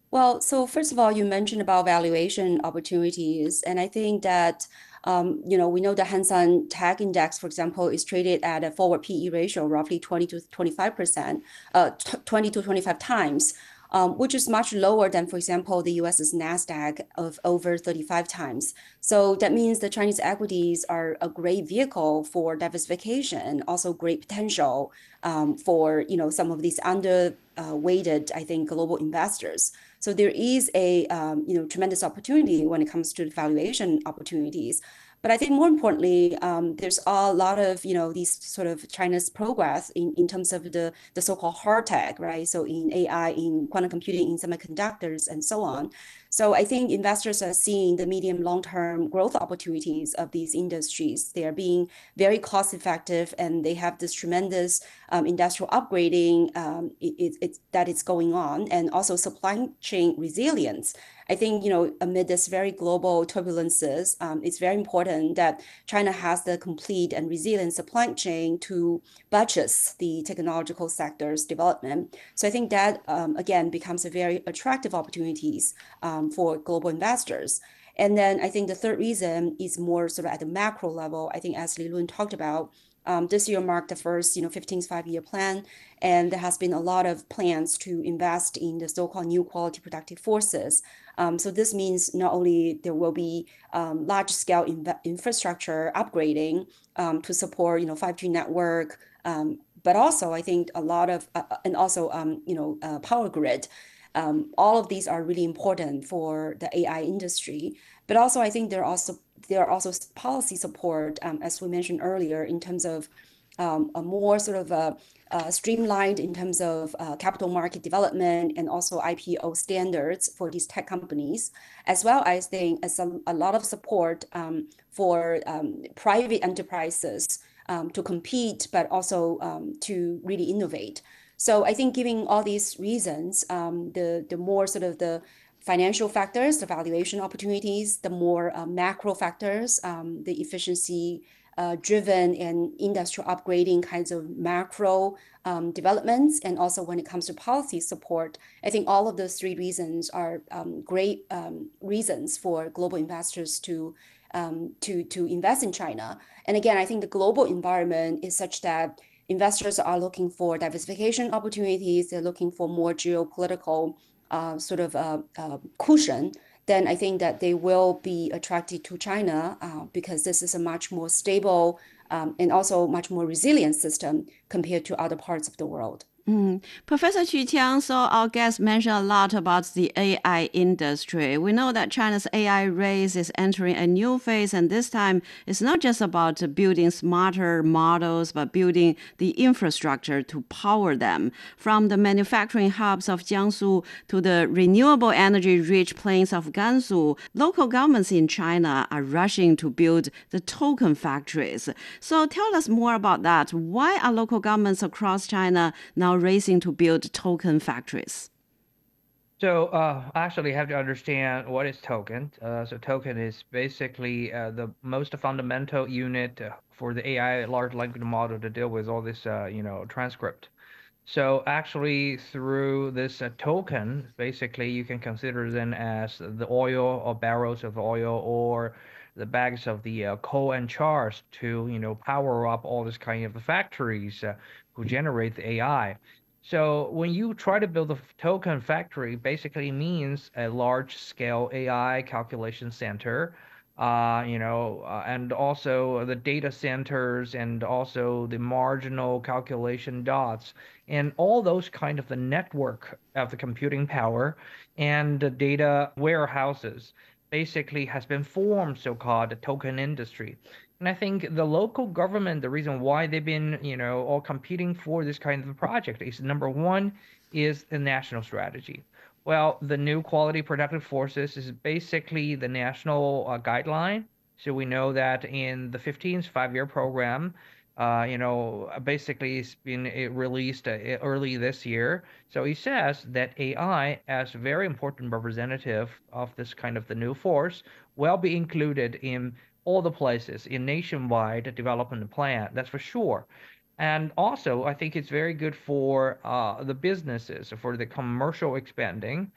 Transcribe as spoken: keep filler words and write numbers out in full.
Well, so first of all, you mentioned about valuation opportunities, and I think that um, you know we know the Hang Seng Tech Index, for example, is traded at a forward P E ratio roughly twenty to twenty-five percent, uh, twenty to twenty-five times, um, which is much lower than, for example, the U S's Nasdaq of over thirty-five times. So that means the Chinese equities are a great vehicle for diversification, also great potential um, for you know some of these under uh, weighted, I think, global investors. So there is a um, you know tremendous opportunity when it comes to valuation opportunities. But I think more importantly, um, there's a lot of you know these sort of China's progress in, in terms of the the so-called hard tech, right? So in A I, in quantum computing, in semiconductors, and so on. So I think investors are seeing the medium long-term growth opportunities of these industries. They are being very cost effective, and they have this tremendous um, industrial upgrading um, it, it, it, that is going on, and also supply chain resilience. I think, you know, amid this very global turbulences, um, it's very important that China has the complete and resilient supply chain to buttress the technological sector's development. So I think that, um, again, becomes a very attractive opportunities um, for global investors. And then I think the third reason is more sort of at the macro level. I think as Li Lun talked about, um, this year marked the first, you know, fifteenth five-year plan, and there has been a lot of plans to invest in the so-called new quality productive forces. Um, so this means not only there will be um, large-scale inv- infrastructure upgrading um, to support, you know, five G network, um, but also I think a lot of, uh, and also, um, you know, uh, power grid. Um, all of these are really important for the A I industry. But also, I think there are also there are also policy support, um, as we mentioned earlier, in terms of um, a more sort of a, uh, streamlined in terms of uh, capital market development and also I P O standards for these tech companies, as well as think as a, a lot of support um, for um, private enterprises um, to compete, but also um, to really innovate. So I think giving all these reasons, um, the the more sort of the financial factors, the valuation opportunities, the more uh, macro factors, um, the efficiency uh, driven and industrial upgrading kinds of macro um, developments, and also when it comes to policy support, I think all of those three reasons are um, great um, reasons for global investors to um, to to invest in China. And again, I think the global environment is such that investors are looking for diversification opportunities. They're looking for more geopolitical uh, sort of uh, uh, cushion, then I think that they will be attracted to China uh, because this is a much more stable um, and also much more resilient system compared to other parts of the world. Mm. Professor Qu Tiang, so our guest mentioned a lot about the A I industry. We know that China's A I race is entering a new phase, and this time it's not just about building smarter models, but building the infrastructure to power them. From the manufacturing hubs of Jiangsu to the renewable energy rich plains of Gansu, local governments in China are rushing to build the token factories. So tell us more about that. Why are local governments across China now racing to build token factories? So uh, actually, you have to understand what is token. Uh, so token is basically uh, the most fundamental unit uh, for the A I large language model to deal with all this, uh, you know, transcript. So actually, through this uh, token, basically you can consider them as the oil or barrels of oil or the bags of the uh, coal and chars to, you know, power up all this kind of factories uh, who generate the A I. So when you try to build a token factory, basically means a large scale A I calculation center, uh, you know, uh, and also the data centers and also the marginal calculation dots and all those kind of the network of the computing power and the data warehouses basically has been formed so-called token industry. And I think the local government, the reason why they've been, you know, all competing for this kind of a project is number one is the national strategy. Well, the new quality productive forces is basically the national uh, guideline. So we know that in the fifteenth five-year program, uh, you know, basically it's been uh, released uh, early this year. So it says that A I, as a very important representative of this kind of the new force, will be included in all the places in nationwide development plan. That's for sure. And also, I think it's very good for uh, the businesses, for the commercial expanding.